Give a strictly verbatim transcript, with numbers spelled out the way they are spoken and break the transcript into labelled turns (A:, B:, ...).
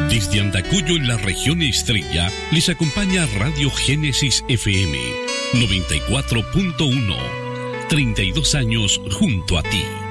A: Desde Andacollo, en la región Estrella, les acompaña Radio Génesis F M noventa y cuatro punto uno. treinta y dos años junto a ti.